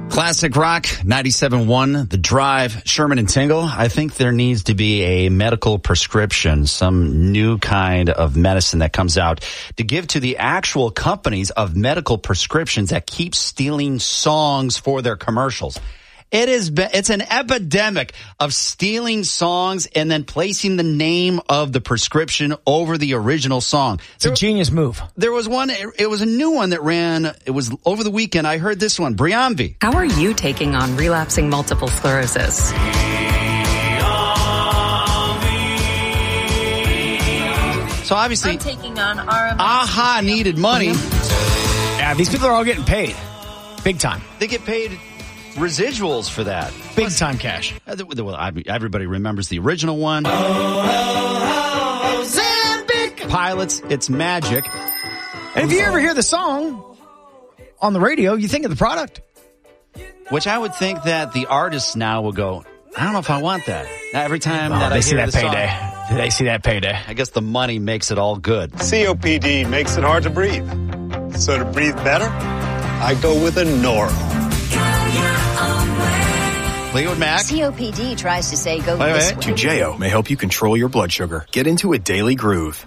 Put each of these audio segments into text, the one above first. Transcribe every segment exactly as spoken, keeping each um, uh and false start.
Classic Rock, ninety-seven point one, The Drive, Sherman and Tingle. I think there needs to be a medical prescription, some new kind of medicine that comes out to give to the actual companies of medical prescriptions that keep stealing songs for their commercials. It is, it's an epidemic of stealing songs and then placing the name of the prescription over the original song. It's a genius move. There was one, it was a new one that ran, it was over the weekend. I heard this one, Briumvi. How are you taking on relapsing multiple sclerosis? So obviously, I'm taking on R M S. AHA needed money. Yeah, these people are all getting paid. Big time. They get paid residuals for that. Big time cash. Well, everybody remembers the original one. Oh, oh, oh, Zambic. Pilots, It's Magic. And if you ever hear the song on the radio, you think of the product. Which I would think that the artists now will go, I don't know if I want that. Now, every time oh, that they I see hear that the payday. song, They see that payday. I guess the money makes it all good. C O P D makes it hard to breathe. So to breathe better, I go with a Nora. Leo and Mac. C O P D tries to say go wait, this wait. way. Toujeo may help you control your blood sugar. Get into a daily groove.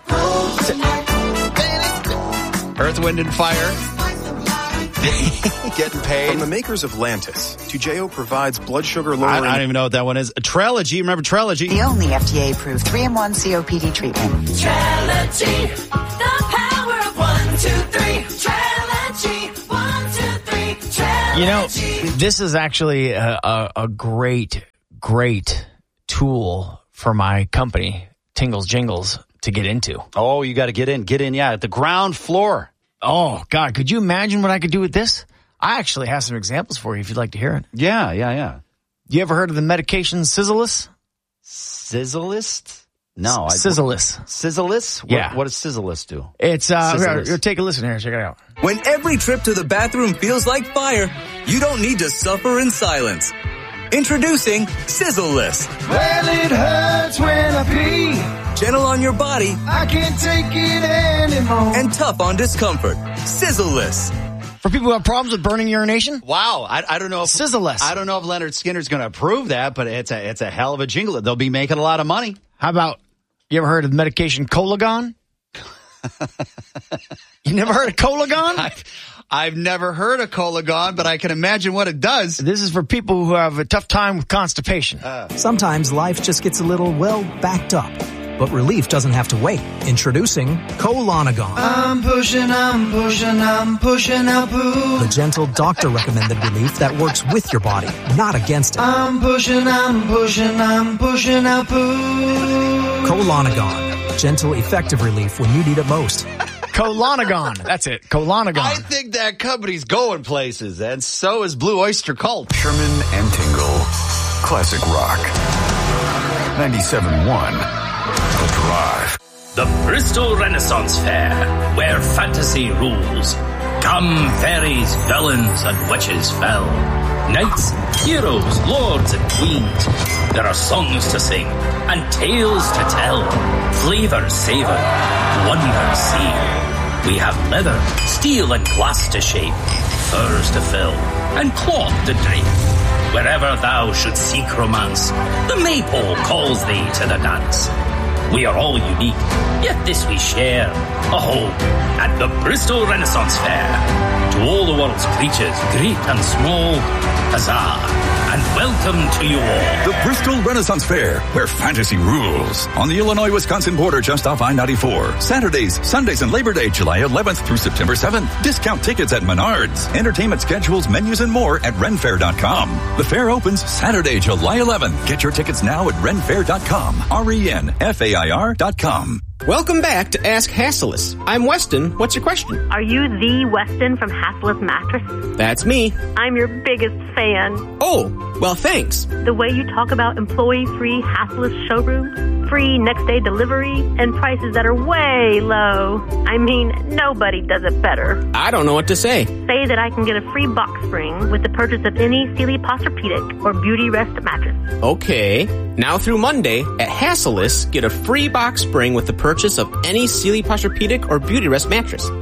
Earth, Wind, and Fire. Getting paid. From the makers of Lantus, Toujeo provides blood sugar lowering. I, I don't even know what that one is. A Trelegy. Remember Trelegy? The only F D A-approved three in one C O P D treatment. Trelegy, the power of one, two, three. Trelegy, one, two, three. Trelegy. You know, this is actually a, a, a great, great tool for my company, Tingles Jingles, to get into. Oh, you got to get in. Get in, yeah, at the ground floor. Oh, God, could you imagine what I could do with this? I actually have some examples for you if you'd like to hear it. Yeah, yeah, yeah. You ever heard of the medication Sizzlist? Sizzlist? No. I, Sizzlist. Sizzlist? What, Yeah. What does Sizzlist do? It's, uh, Sizzlist. here, take a listen here. Check it out. When every trip to the bathroom feels like fire, you don't need to suffer in silence. Introducing Sizzlist. Well, it hurts when I pee. Gentle on your body. I can't take it anymore. And tough on discomfort. Sizzlist. For people who have problems with burning urination? Wow. I, I don't know if Sizzlist. I don't know if Leonard Skinner's going to approve that, but it's a it's a hell of a jingle. They'll be making a lot of money. How about, you ever heard of the medication Colagon? You never heard of Colagon? I, I've never heard of Colagon, but I can imagine what it does. This is for people who have a tough time with constipation. Uh, Sometimes life just gets a little, well, backed up. But relief doesn't have to wait. Introducing Colonagon. I'm pushing, I'm pushing, I'm pushing out poo. The gentle doctor-recommended relief that works with your body, not against it. I'm pushing, I'm pushing, I'm pushing out poo. Colonagon. Gentle, effective relief when you need it most. Colonagon. That's it. Colonagon. I think that company's going places, and so is Blue Oyster Cult. Sherman and Tingle. Classic Rock. ninety-seven point one. The Drive. The Bristol Renaissance Fair, where fantasy rules. Come fairies, villains, and witches fell. Knights, heroes, lords, and queens. There are songs to sing and tales to tell. Flavors savor, wonders see. We have leather, steel, and glass to shape. Furs to fill, and cloth to drape. Wherever thou should seek romance, the maypole calls thee to the dance. We are all unique, yet this we share. A home at the Bristol Renaissance Fair. To all the world's creatures, great and small, huzzah, and welcome to you all. The Bristol Renaissance Fair, where fantasy rules. On the Illinois-Wisconsin border just off I ninety-four. Saturdays, Sundays, and Labor Day, July eleventh through September seventh. Discount tickets at Menards. Entertainment schedules, menus, and more at ren fair dot com. The fair opens Saturday, July eleventh. Get your tickets now at ren fair dot com. R E N F A I R dot com. Welcome back to Ask Hassleus. I'm Weston. What's your question? Are you the Weston from Hassleus Mattress? That's me. I'm your biggest fan. Oh, well, thanks. The way you talk about employee-free Hassleus showrooms, free next-day delivery, and prices that are way low. I mean, nobody does it better. I don't know what to say. Say that I can get a free box spring with the purchase of any Sealy Posturepedic or Beauty Rest mattress. Okay. Now through Monday, at Hassleus, get a free box spring with the purchase of any Sealy Posturepedic or Beauty Rest mattress.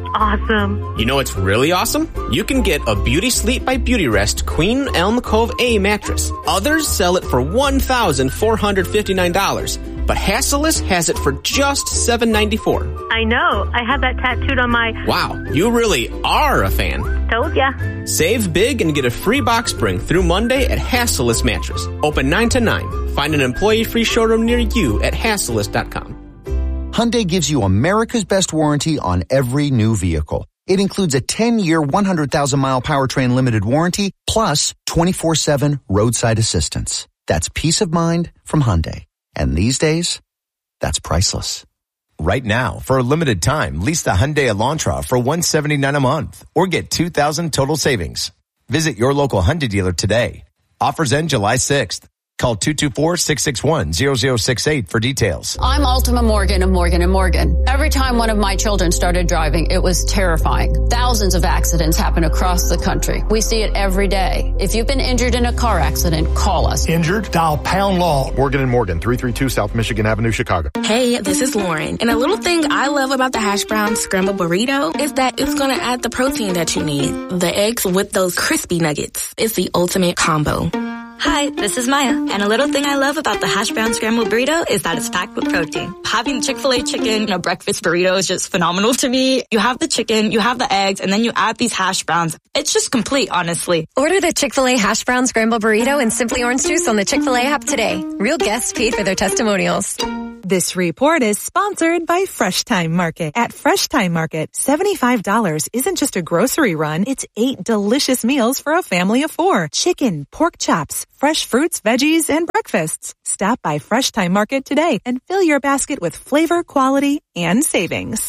awesome. You know what's really awesome? You can get a Beauty Sleep by Beauty Rest Queen Elm Cove A mattress. Others sell it for one thousand four hundred fifty-nine dollars, but Hassellus has it for just seven hundred ninety-four dollars. I know. I have that tattooed on my... Wow, you really are a fan. Told ya. Save big and get a free box spring through Monday at Hassellus Mattress. Open nine to nine. Find an employee-free showroom near you at hassellus dot com. Hyundai gives you America's best warranty on every new vehicle. It includes a ten-year, one hundred thousand mile powertrain limited warranty, plus twenty-four seven roadside assistance. That's peace of mind from Hyundai. And these days, that's priceless. Right now, for a limited time, lease the Hyundai Elantra for one hundred seventy-nine dollars a month or get two thousand dollars total savings. Visit your local Hyundai dealer today. Offers end July sixth. Call two two four, six six one, zero zero six eight for details. I'm Ultima Morgan of Morgan and Morgan. Every time one of my children started driving, it was terrifying. Thousands of accidents happen across the country. We see it every day. If you've been injured in a car accident, call us. Injured? Dial pound law. Morgan and Morgan, three thirty-two South Michigan Avenue, Chicago. Hey, this is Lauren. And a little thing I love about the hash brown scrambled burrito is that it's going to add the protein that you need. The eggs with those crispy nuggets. It's the ultimate combo. Hi, this is Maya, and a little thing I love about the hash brown scrambled burrito is that it's packed with protein. Having Chick-fil-A chicken in a breakfast burrito is just phenomenal to me. You have the chicken, you have the eggs, and then you add these hash browns. It's just complete, honestly. Order the Chick-fil-A hash brown scrambled burrito and Simply Orange Juice on the Chick-fil-A app today. Real guests paid for their testimonials. This report is sponsored by Fresh Time Market. At Fresh Time Market, seventy-five dollars isn't just a grocery run, it's eight delicious meals for a family of four. Chicken, pork chops, fresh fruits, veggies, and breakfasts. Stop by Fresh Time Market today and fill your basket with flavor, quality, and savings.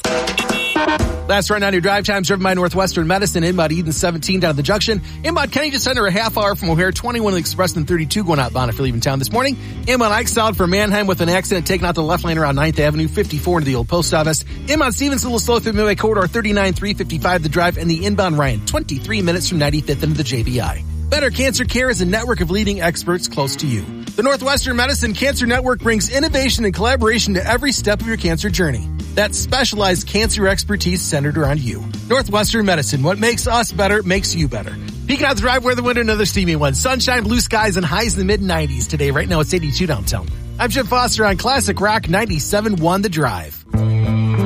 That's right now, your drive times driven by Northwestern Medicine. Inbound Eden seventeen down at the junction. Inbound Kenny just under a half hour from O'Hare. twenty-one in Express and thirty-two going outbound if you're leaving town this morning. Inbound Ike Solid for Manheim with an accident taking out the left lane around ninth Avenue, fifty-four into the old post office. Inbound Stevens a little slow through Midway Corridor, thirty-nine three fifty-five the drive, and the inbound Ryan, twenty-three minutes from ninety-fifth into the J B I. Better Cancer Care is a network of leading experts close to you. The Northwestern Medicine Cancer Network brings innovation and collaboration to every step of your cancer journey. That's specialized cancer expertise centered around you. Northwestern Medicine, what makes us better makes you better. Peeking out the drive where the winter, another steamy one. Sunshine, blue skies, and highs in the mid nineties today. Right now it's eighty-two downtown. I'm Jim Foster on Classic Rock ninety-seven point one The Drive.